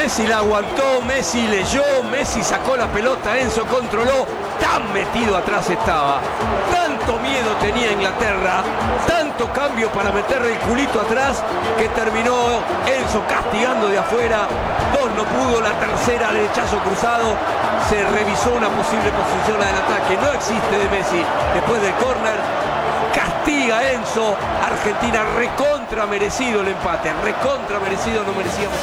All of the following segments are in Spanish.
Messi la aguantó, Messi leyó, Messi sacó la pelota, Enzo controló, tan metido atrás estaba, tanto miedo tenía Inglaterra, tanto cambio para meterle el culito atrás, que terminó Enzo castigando de afuera, 2 no pudo, la tercera derechazo cruzado, se revisó una posible posición del ataque, no existe de Messi, después del córner, castiga Enzo, Argentina recontra merecido el empate, recontra merecido, no merecíamos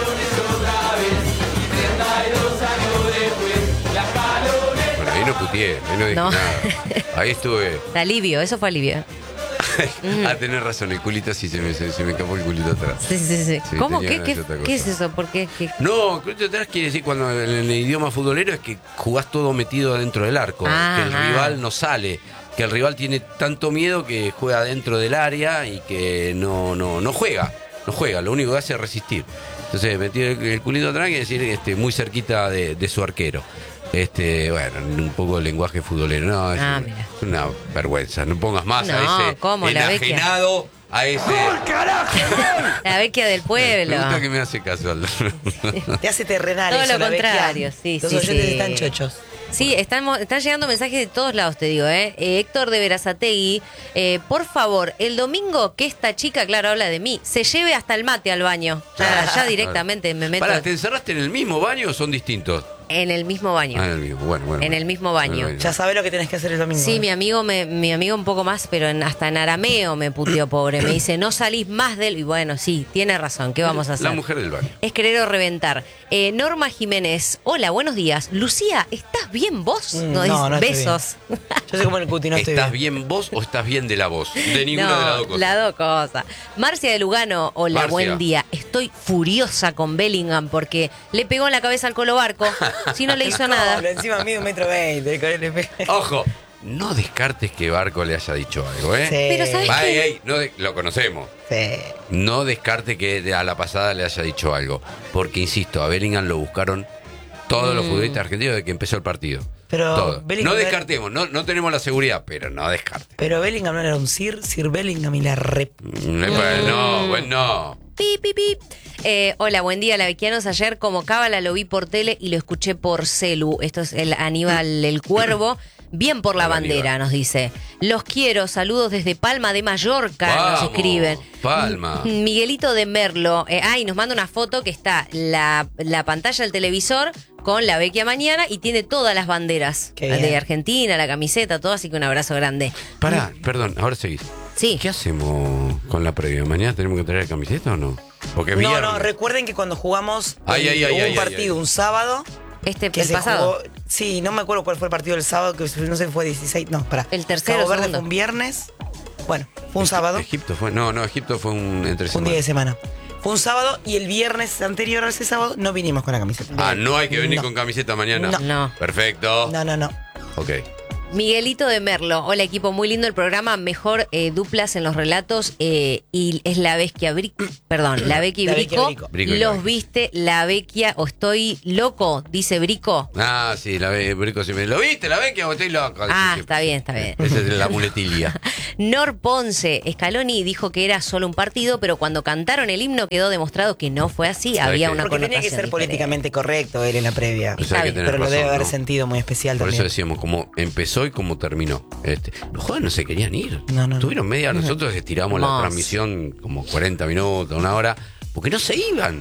Bueno, ahí no puteé, ahí no dije nada. Ahí estuve. Alivio, eso fue alivio. Tenés razón, el culito sí se me escapó el culito atrás. Sí. ¿Cómo? ¿Qué es eso? ¿Por qué? No, culito atrás quiere decir cuando en el idioma futbolero es que jugás todo metido adentro del arco, que el rival no sale, que el rival tiene tanto miedo que juega dentro del área y que no juega, lo único que hace es resistir. Entonces metí el culito atrás, quiere decir muy cerquita de su arquero. Bueno, un poco de lenguaje futbolero. No, es una vergüenza. No pongas más a ese enajenado, a ese. ¡Gol, carajo! La vecchia del pueblo. Me gusta que me hace caso, Aldo. Te hace terrenal. Todo eso, lo contrario, sí. Los oyentes están chochos. Sí, están llegando mensajes de todos lados, te digo, Héctor de Berazategui, por favor, el domingo que esta chica, claro, habla de mí, se lleve hasta el mate al baño. Ya directamente me meto. ¿Te encerraste en el mismo baño o son distintos? En el mismo baño. En el mismo, bueno. En el mismo baño. Ya sabés lo que tenés que hacer el domingo. Sí, mi amigo un poco más, pero hasta en arameo me puteó, pobre. Me dice, no salís más del... Y bueno, sí, tiene razón, ¿qué vamos a hacer? La mujer del baño. Es querer o reventar. Norma Jiménez, hola, buenos días. Lucía, ¿estás bien vos? No, besos. Bien. Yo sé cómo en el cuti no estoy ¿Estás bien vos o estás bien de la voz? De ninguna de las dos cosas. Las dos cosas. Marcia de Lugano, hola, Marcia. Buen día. Estoy furiosa con Bellingham porque le pegó en la cabeza al Colo Barco. Si no le hizo nada. No, encima mide 1,20 m. Ojo, no descartes que Barco le haya dicho algo, ¿eh? Sí. Pero ¿sabes qué? Lo conocemos. Sí. No descarte que a la pasada le haya dicho algo. Porque, insisto, a Bellingham lo buscaron todos los futbolistas argentinos desde que empezó el partido. Pero Todo. Bellingham No descartemos, no tenemos la seguridad, pero no descarte. Pero Bellingham no era un Sir Bellingham y la rep. Bueno. Pi. Hola, buen día, lavequianos. Ayer como cábala lo vi por tele y lo escuché por celu. Esto es el Aníbal el Cuervo. Bien por la bandera, nos dice. Los quiero, saludos desde Palma de Mallorca, nos escriben. Palma. Miguelito de Merlo. Y nos manda una foto que está la pantalla del televisor con la Vecchia Mañana y tiene todas las banderas de Argentina, la camiseta, todo, así que un abrazo grande. Perdón, ahora seguís. Sí. ¿Qué hacemos con la previa? ¿Mañana tenemos que traer camiseta o no? Porque No, recuerden que cuando jugamos un partido un sábado. El que pasado. Jugó, sí, no me acuerdo cuál fue el partido del sábado, que no sé, fue 16. No, pará. El tercero. Cabo Verde fue un viernes. Bueno, fue un sábado. Egipto fue un entre semana. Un día de semana. Fue un sábado y el viernes anterior a ese sábado no vinimos con la camiseta. No hay que venir con camiseta mañana. No. Perfecto. No. Ok. Miguelito de Merlo, hola equipo, muy lindo el programa, mejor duplas en los relatos y es la Vecchia Brico, la Vecchia y Brico. Los viste, la Vecchia, o estoy loco, dice Brico. Sí, Brico, si me lo viste, la Vecchia o estoy loco. Está bien. Esa es la muletilla. Nor Ponce, Scaloni dijo que era solo un partido, pero cuando cantaron el himno quedó demostrado que no fue así, había una Porque connotación tenía que ser diferente. políticamente correcto él en la previa. Pero lo debe haber sentido muy especial Por también. eso decíamos, como empezó y como terminó. Los jóvenes no se querían ir. No. Tuvieron media hora. Nosotros estiramos la transmisión como 40 minutos, una hora, porque no se iban.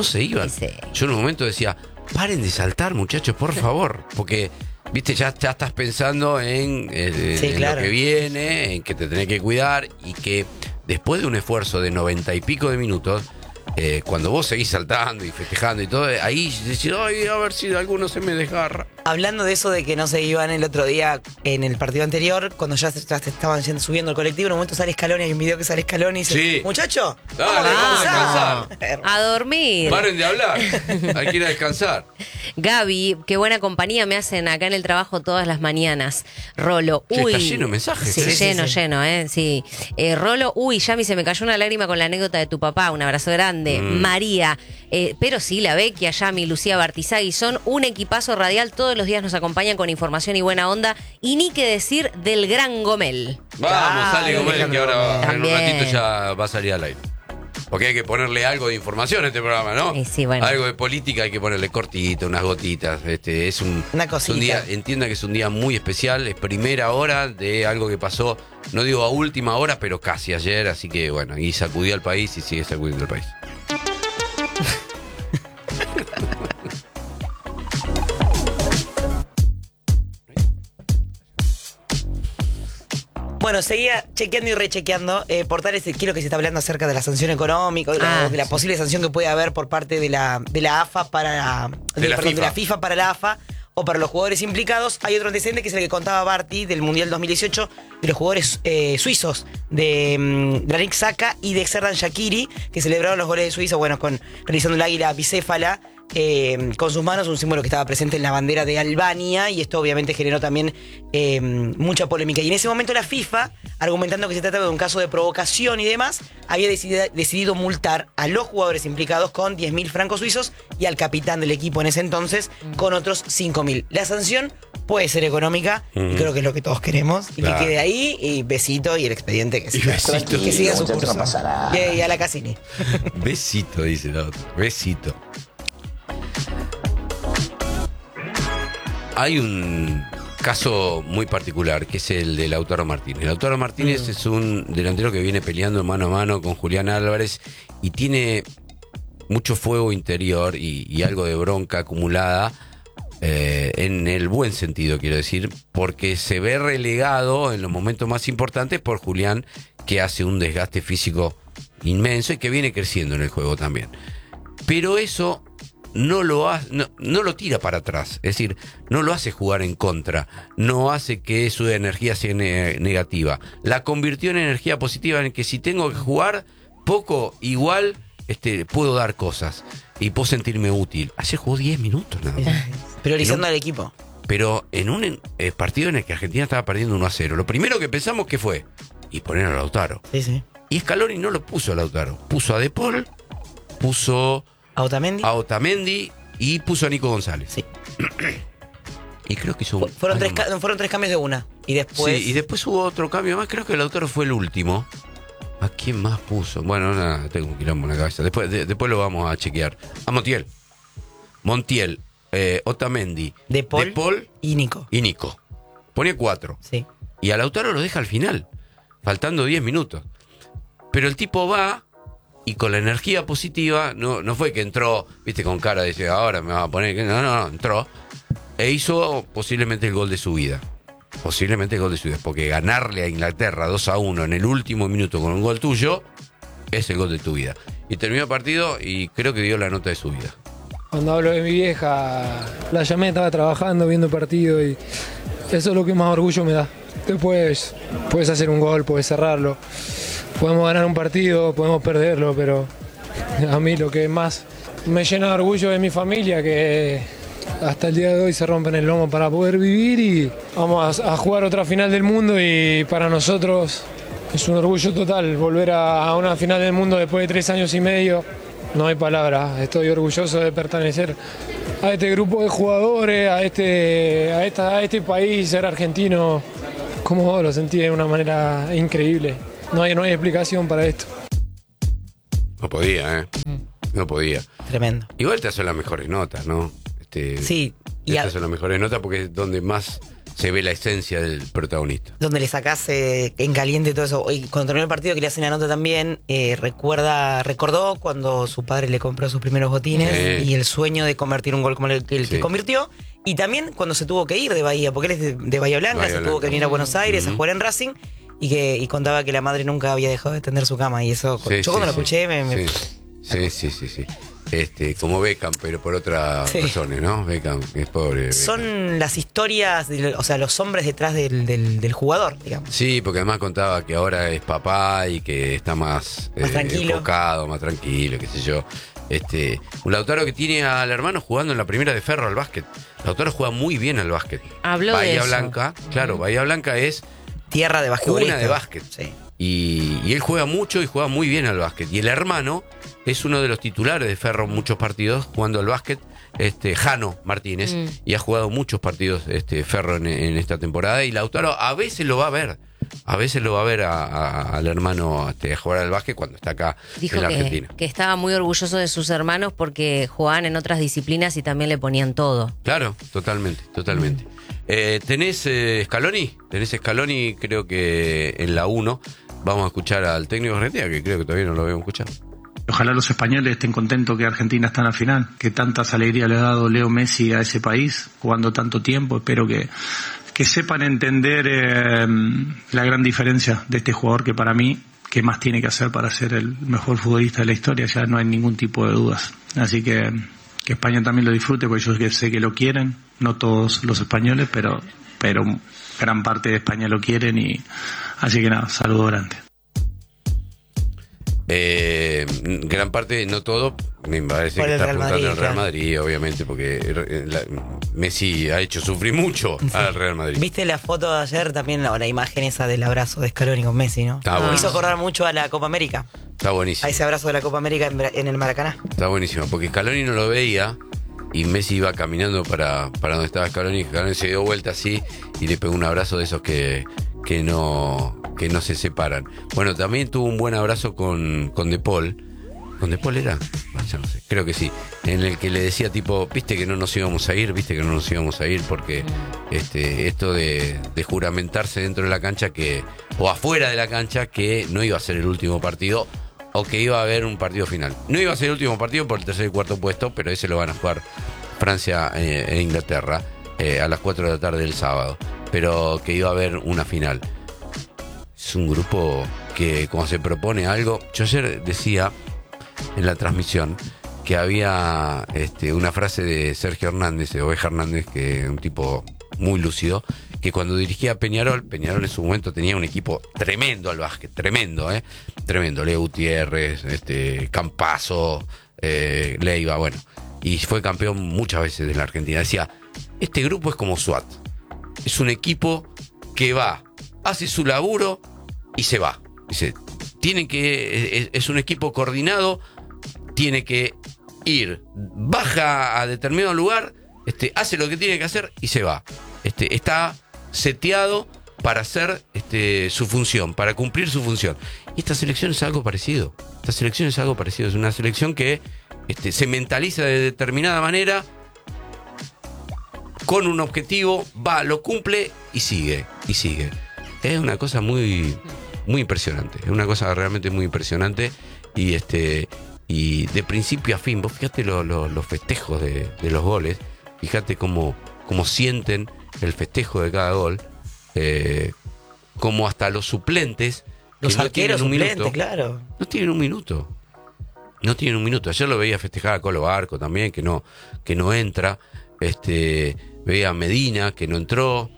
Sí. Yo en un momento decía, paren de saltar, muchachos, por favor. Porque, viste, ya estás pensando en lo que viene, en que te tenés que cuidar y que después de un esfuerzo de 90 y pico de minutos, cuando vos seguís saltando y festejando y todo, ahí decís, a ver si alguno se me desgarra. Hablando de eso de que no se iban el otro día en el partido anterior, cuando ya se estaban subiendo el colectivo, en un momento sale Scaloni, hay un video que sale Scaloni y dice, Sí. muchacho, Dale, vamos a descansar. A dormir. Paren de hablar. Hay que ir a descansar. Gaby, qué buena compañía me hacen acá en el trabajo todas las mañanas. Rolo, Está lleno de mensajes. Sí, lleno, sí. Rolo, Yami, se me cayó una lágrima con la anécdota de tu papá, un abrazo grande. María, pero sí, la Vecchia, Yami, Lucía Bartizagui, son un equipazo radial, todos los días nos acompañan con información y buena onda, y ni que decir del gran Gomel. Vamos, sale Gomel, que ahora en un También. ratito ya va a salir al aire. Porque hay que ponerle algo de información a este programa, ¿no? Sí, bueno. Algo de política hay que ponerle cortito, unas gotitas. Una cosita. Un día, entienda que es un día muy especial, es primera hora de algo que pasó, no digo a última hora, pero casi ayer, así que bueno, y sacudió al país y sigue sacudiendo al país. Bueno, seguía chequeando y rechequeando portales. Quiero que se está hablando acerca de la sanción económica, de la posible sanción que puede haber por parte de la AFA para de la FIFA para la AFA o para los jugadores implicados. Hay otro antecedente que es el que contaba Barty del Mundial 2018 de los jugadores suizos de Granit Xhaka y de Xherdan Shaqiri, que celebraron los goles de Suiza, bueno, realizando el águila bicéfala con sus manos, un símbolo que estaba presente en la bandera de Albania, y esto obviamente generó también mucha polémica. Y en ese momento la FIFA, argumentando que se trata de un caso de provocación y demás, había decidido multar a los jugadores implicados con 10.000 francos suizos y al capitán del equipo en ese entonces con otros 5.000. La sanción puede ser económica, y creo que es lo que todos queremos, y que quede ahí, y besito, y el expediente que siga su curso. Y a la Cassini. Besito, dice la otra. Besito. Hay un caso muy particular, que es el de Lautaro Martínez. Lautaro Martínez es un delantero que viene peleando mano a mano con Julián Álvarez y tiene mucho fuego interior y algo de bronca acumulada, en el buen sentido, quiero decir, porque se ve relegado en los momentos más importantes por Julián, que hace un desgaste físico inmenso y que viene creciendo en el juego también. Pero eso no lo tira para atrás, es decir, no lo hace jugar en contra, no hace que su energía sea negativa, la convirtió en energía positiva, en que si tengo que jugar poco, igual puedo dar cosas y puedo sentirme útil. Ayer jugó 10 minutos nada más. Priorizando al equipo. Pero en un partido en el que Argentina estaba perdiendo 1-0, lo primero que pensamos que fue, y poner a Lautaro. Sí. Y Scaloni no lo puso a Lautaro, puso a De Paul, puso a Otamendi y puso a Nico González. Sí. Y creo que hizo fueron tres cambios de una. Y después. Sí, y después hubo otro cambio más. Creo que Lautaro fue el último. ¿A quién más puso? Bueno, nada, tengo un quilombo en la cabeza. Después lo vamos a chequear. A Montiel, Otamendi, De Paul y Nico. Pone 4. Sí. Y a Lautaro lo deja al final, faltando 10 minutos. Pero el tipo va. Y con la energía positiva, no fue que entró, viste, con cara de decir, ahora me va a poner. No, entró. E hizo posiblemente el gol de su vida. Porque ganarle a Inglaterra 2-1 en el último minuto con un gol tuyo, es el gol de tu vida. Y terminó el partido y creo que dio la nota de su vida. Cuando hablo de mi vieja, la llamé, estaba trabajando, viendo el partido, y eso es lo que más orgullo me da. Después puedes hacer un gol, puedes cerrarlo. Podemos ganar un partido, podemos perderlo, pero a mí lo que más me llena de orgullo es mi familia, que hasta el día de hoy se rompen el lomo para poder vivir, y vamos a jugar otra final del mundo, y para nosotros es un orgullo total volver a una final del mundo después de 3 años y medio. No hay palabras, estoy orgulloso de pertenecer a este grupo de jugadores, a este país, ser argentino, como lo sentí de una manera increíble. No hay explicación para esto. No podía, No podía. Tremendo. Igual te hacen las mejores notas, ¿no? Sí. Te hacen las mejores notas porque es donde más se ve la esencia del protagonista. Donde le sacás en caliente todo eso. Y cuando terminó el partido, que le hacen la nota también, recordó cuando su padre le compró sus primeros botines y el sueño de convertir un gol como el que convirtió. Y también cuando se tuvo que ir de Bahía, porque él es de Bahía Blanca, tuvo que venir a Buenos Aires a jugar en Racing. Y contaba que la madre nunca había dejado de tender su cama. Y eso, yo cuando lo escuché Sí. Como Beckham, pero por otras razones, ¿no? Beckham es pobre. Son Beckham. las historias, los hombres detrás del jugador, digamos. Sí, porque además contaba que ahora es papá y que está más enfocado, más tranquilo, qué sé yo. Un Lautaro que tiene al hermano jugando en la primera de Ferro al básquet. Lautaro juega muy bien al básquet. Habló de eso. Bahía Blanca, claro, Bahía Blanca es tierra de básquet. Cuna de básquet. Sí. Y él juega mucho y juega muy bien al básquet. Y el hermano es uno de los titulares de Ferro en muchos partidos jugando al básquet, Jano Martínez, y ha jugado muchos partidos Ferro en esta temporada. Y Lautaro a veces lo va a ver, a veces lo va a ver al hermano a jugar al básquet cuando está acá Dijo en la Argentina. Que estaba muy orgulloso de sus hermanos porque jugaban en otras disciplinas y también le ponían todo. Claro, totalmente. ¿Tenés Scaloni? ¿Tenés Scaloni? Creo que en la 1 vamos a escuchar al técnico de Argentina, que creo que todavía no lo habíamos escuchado. Ojalá los españoles estén contentos que Argentina está en la final, que tantas alegrías le ha dado Leo Messi a ese país, jugando tanto tiempo. Espero que sepan entender la gran diferencia de este jugador, que para mí, ¿qué más tiene que hacer para ser el mejor futbolista de la historia? Ya no hay ningún tipo de dudas. Así que España también lo disfrute, porque yo sé que lo quieren, no todos los españoles, pero gran parte de España lo quieren, y así que nada, saludo grande. Gran parte, no todo, me parece que está apuntando al Real Madrid, obviamente, porque Messi ha hecho sufrir mucho al Real Madrid. ¿Viste la foto de ayer? También la imagen esa del abrazo de Scaloni con Messi, ¿no? Me hizo acordar mucho a la Copa América. Está buenísimo. A ese abrazo de la Copa América en el Maracaná. Está buenísimo, porque Scaloni no lo veía y Messi iba caminando para donde estaba Scaloni. Scaloni se dio vuelta así y le pegó un abrazo de esos que no se separan. Bueno, también tuvo un buen abrazo con De Paul. ¿Con De Paul era? Ya no sé, creo que sí. En el que le decía tipo, viste que no nos íbamos a ir porque esto de juramentarse dentro de la cancha o afuera de la cancha, que no iba a ser el último partido o que iba a haber un partido final. No iba a ser el último partido por el tercer y cuarto puesto, pero ese lo van a jugar Francia e Inglaterra a las 4 de la tarde del sábado. Pero que iba a haber una final. Es un grupo que cuando se propone algo, yo ayer decía en la transmisión que había una frase de Sergio Hernández, de Oveja Hernández, que es un tipo muy lúcido, que cuando dirigía a Peñarol en su momento tenía un equipo tremendo al básquet, tremendo. Leo Gutiérrez, Campazzo, Leiva, bueno, y fue campeón muchas veces de la Argentina. Decía, este grupo es como SWAT, es un equipo que va, hace su laburo y se va. Dice, es un equipo coordinado, tiene que ir, baja a determinado lugar, hace lo que tiene que hacer y se va. Está seteado para hacer su función, para cumplir su función. Y esta selección es algo parecido. Es una selección que se mentaliza de determinada manera, con un objetivo, va, lo cumple y sigue. Es una cosa muy, muy impresionante. Es una cosa realmente muy impresionante. Y de principio a fin, vos fíjate los festejos de los goles. Fíjate cómo sienten el festejo de cada gol. Como hasta los suplentes. Los arqueros suplentes, claro. No tienen un minuto. Ayer lo veía festejar a Colo Barco también, que no entra. Veía a Medina, que no entró.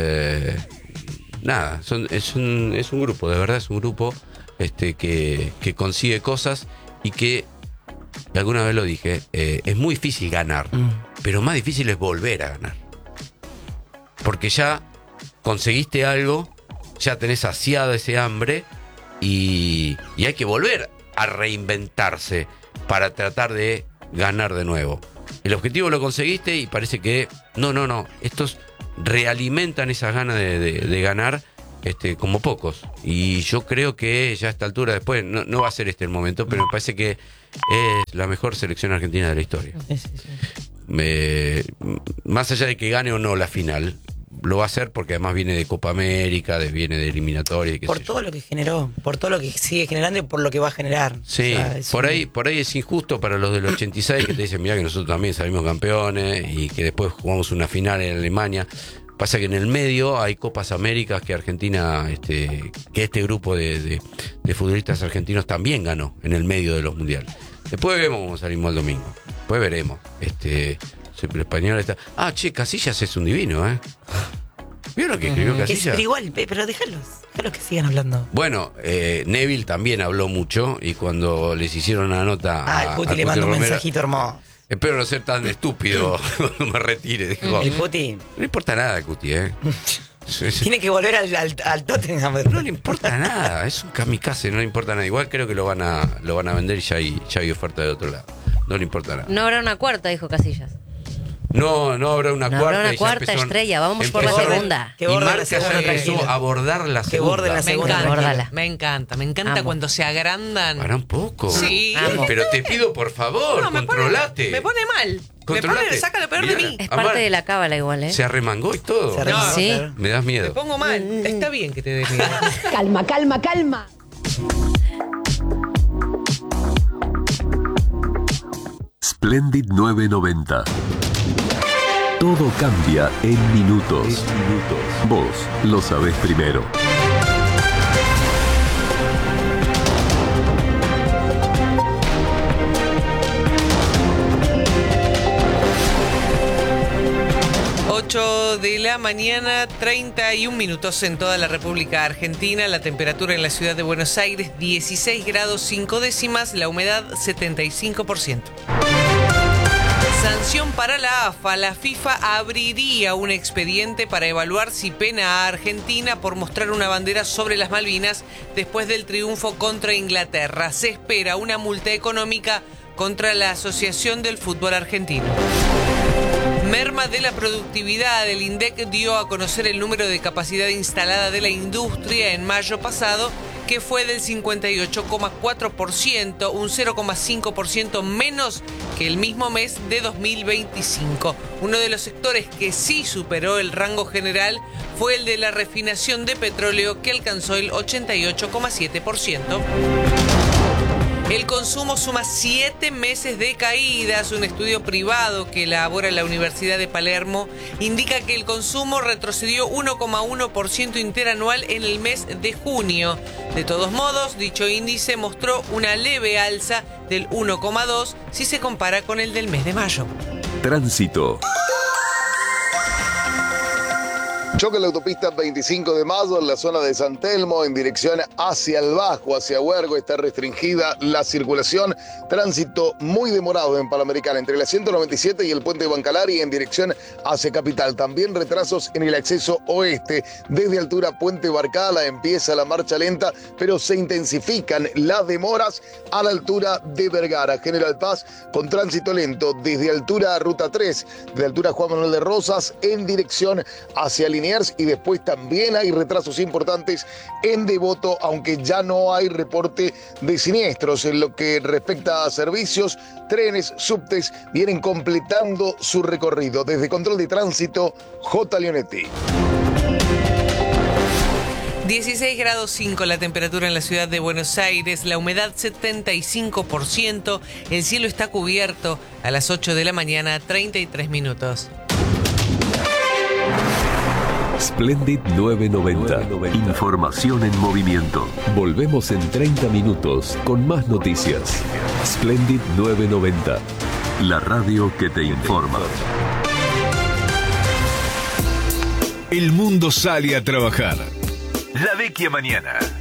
Nada, es un grupo, de verdad es un grupo que consigue cosas y que, alguna vez lo dije, es muy difícil ganar, pero más difícil es volver a ganar. Porque ya conseguiste algo, ya tenés saciado ese hambre y hay que volver a reinventarse para tratar de ganar de nuevo. El objetivo lo conseguiste y parece que no, estos realimentan esas ganas de ganar como pocos. Y yo creo que ya a esta altura, después no va a ser el momento, pero me parece que es la mejor selección argentina de la historia. Más allá de que gane o no la final, lo va a hacer porque además viene de Copa América, viene de eliminatoria. Por todo lo que generó, por todo lo que sigue generando y por lo que va a generar. Sí, o sea, por ahí es injusto para los del 86 que te dicen, mirá que nosotros también salimos campeones y que después jugamos una final en Alemania. Pasa que en el medio hay Copas Américas que Argentina, que este grupo de futbolistas argentinos también ganó en el medio de los mundiales. Después vemos cómo salimos el domingo. Después veremos. El español está. Casillas es un divino, ¿Vieron lo que escribió Casillas? Pero igual, pero déjalos que sigan hablando. Bueno, Neville también habló mucho y cuando les hicieron una nota el Puti le mandó un mensajito hermoso. Espero no ser tan estúpido cuando me retire. Dijo, el Puti. No importa nada, Cuti, Tiene que volver al Tottenham. No le importa nada, es un kamikaze, no le importa nada. Igual creo que lo van a vender y ya hay oferta de otro lado. No le importa nada. No habrá una cuarta, dijo Casillas. No habrá una cuarta. Habrá una cuarta estrella, vamos por la segunda. Y Marca ya empezó a abordar la segunda. Que borde la segunda. Me encanta cuando se agrandan. Para un poco. Sí. Pero te pido, por favor, controlate. Me pone mal. Saca lo peor de mí. Es parte de la cábala igual, ¿eh? Se arremangó y todo. ¿Sí? Me das miedo. Me pongo mal. Está bien que te dé miedo. Calma. Splendid 990. Todo cambia en minutos. Vos lo sabés primero. De la mañana, 31 minutos en toda la República Argentina. La temperatura en la ciudad de Buenos Aires, 16 grados 5 décimas, la humedad 75%. Sanción para la AFA. La FIFA abriría un expediente para evaluar si pena a Argentina por mostrar una bandera sobre las Malvinas después del triunfo contra Inglaterra. Se espera una multa económica contra la Asociación del Fútbol Argentino. Merma de la productividad. El INDEC dio a conocer el número de capacidad instalada de la industria en mayo pasado, que fue del 58,4%, un 0,5% menos que el mismo mes de 2025. Uno de los sectores que sí superó el rango general fue el de la refinación de petróleo, que alcanzó el 88,7%. El consumo suma 7 meses de caídas. Un estudio privado que elabora la Universidad de Palermo indica que el consumo retrocedió 1,1% interanual en el mes de junio. De todos modos, dicho índice mostró una leve alza del 1,2% si se compara con el del mes de mayo. Tránsito. Choque en la autopista 25 de mayo en la zona de San Telmo en dirección hacia el Bajo, hacia Huergo. Está restringida la circulación. Tránsito muy demorado en Panamericana entre la 197 y el puente de Bancalari en dirección hacia Capital. También retrasos en el acceso oeste. Desde altura Puente Barcala empieza la marcha lenta, pero se intensifican las demoras a la altura de Vergara. General Paz con tránsito lento desde altura Ruta 3, de altura Juan Manuel de Rosas en dirección hacia Liniers, y después también hay retrasos importantes en Devoto, aunque ya no hay reporte de siniestros. En lo que respecta a servicios, trenes, subtes vienen completando su recorrido. Desde Control de Tránsito, J. Leonetti. 16 grados 5 la temperatura en la ciudad de Buenos Aires, la humedad 75%, el cielo está cubierto a las 8 de la mañana, 33 minutos. Splendid 990. Información en movimiento. Volvemos en 30 minutos con más noticias. Splendid 990. La radio que te informa. El mundo sale a trabajar. La vecchia mañana.